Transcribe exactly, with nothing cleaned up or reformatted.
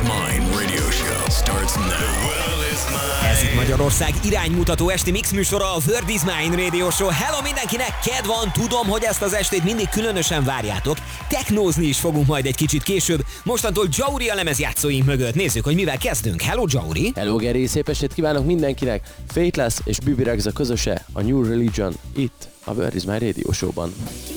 Mine Radio Show starts now. The world is mine. Ez itt Magyarország iránymutató esti mix műsora, a World is Mine Radio Show. Hello mindenkinek, kedv van, tudom, hogy ezt az estét mindig különösen várjátok. Technózni is fogunk majd egy kicsit később. Mostantól Jauri a lemezjátszóink mögött. Nézzük, hogy mivel kezdünk. Hello Jauri! Hello Geri, szép estét kívánok mindenkinek! Faithless és Bibi Rexha közöse, a New Religion, itt a World is Mine Radio Show-ban.